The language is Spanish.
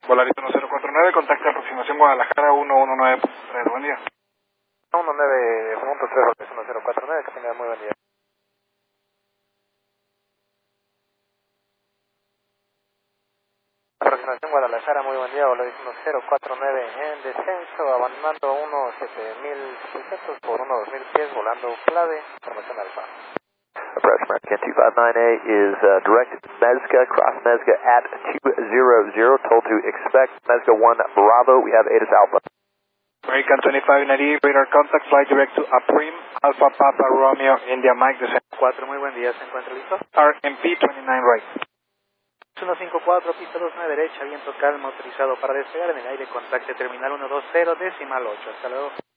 Volaris 1049, contacto aproximación Guadalajara 119.3, buen día. 19.3, Volaris 1049, que tenga muy buen día. Aproximación Guadalajara, muy buen día, Volaris 1049 en descenso, abandonando 1.7600 por 1.2000 pies, volando clave, formación alfa. Approach American 259A is directed to Mezga, cross Mezga at 200, told to expect Mezga 1 Bravo, we have ATIS Alpha. American 2590, radar contact, flight direct to Aprim, Alpha Papa Romeo, India Mike, descent 4, muy buen día, ¿se encuentra listo? RMP 29 right. 154, pista 29 derecha, viento calmo, autorizado para despegar en el aire, contacte terminal 120, decimal 8, hasta luego.